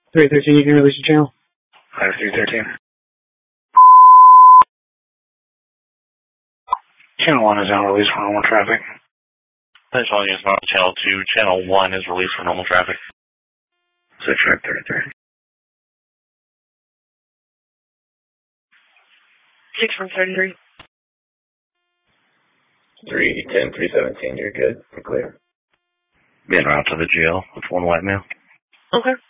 313, you can release the channel. 313. Channel 1 is now released for normal traffic. Central Units North Channel 2. Channel 1 is released for normal traffic. So track 33. 6 from 33. 310, 317, you're good. You're clear. Being route to the jail with one white male. Okay.